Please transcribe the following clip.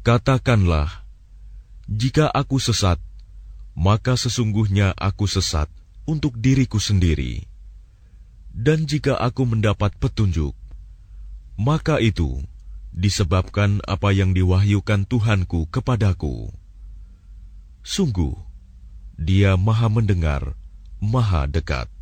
Katakanlah, jika aku sesat, maka sesungguhnya aku sesat untuk diriku sendiri. Dan jika aku mendapat petunjuk, maka itu disebabkan apa yang diwahyukan Tuhanku kepadaku. Sungguh, Dia Maha Mendengar, Maha Dekat.